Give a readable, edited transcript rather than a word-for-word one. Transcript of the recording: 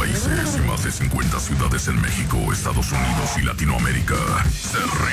países y más de 50 ciudades en México, Estados Unidos y Latinoamérica se